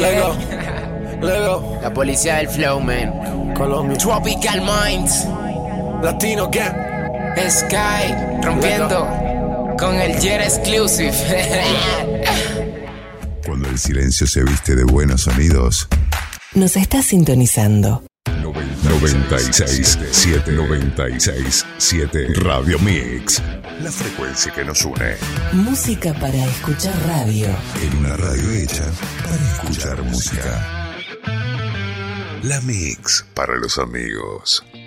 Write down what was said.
Lego, Lego. La policía del flow, man. Colombia. Tropical Minds. Latino Gang. Sky. Rompiendo. Con el Jet Exclusive. Cuando el silencio se viste de buenos sonidos. Nos está sintonizando 96.7 Radio Mix. La frecuencia que nos une. música para escuchar radio. En una radio hecha para escuchar música. La Mix para los amigos.